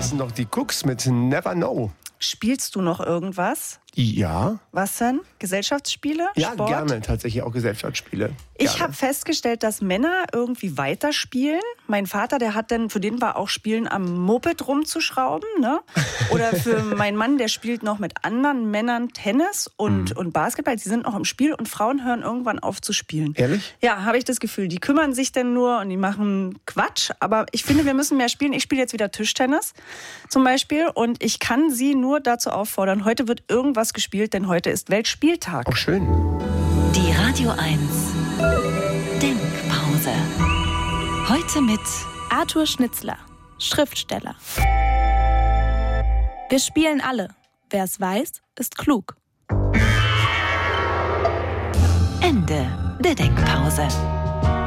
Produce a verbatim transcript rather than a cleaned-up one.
Das sind doch die Cooks mit Never Know. Spielst du noch irgendwas? Ja. Was denn? Gesellschaftsspiele? Ja, Sport? gerne. Tatsächlich auch Gesellschaftsspiele. Ich habe festgestellt, dass Männer irgendwie weiterspielen. Mein Vater, der hat dann, für den war auch Spielen am Moped rumzuschrauben, ne? Oder für meinen Mann, der spielt noch mit anderen Männern Tennis und, mhm. und Basketball. Die sind noch im Spiel und Frauen hören irgendwann auf zu spielen. Ehrlich? Ja, habe ich das Gefühl. Die kümmern sich dann nur und die machen Quatsch. Aber ich finde, wir müssen mehr spielen. Ich spiele jetzt wieder Tischtennis zum Beispiel und ich kann sie nur dazu auffordern, heute wird irgendwas gespielt, denn heute ist Weltspieltag. Auch schön. Die Radio eins Denkpause. Heute mit Arthur Schnitzler, Schriftsteller. Wir spielen alle. Wer es weiß, ist klug. Ende der Denkpause.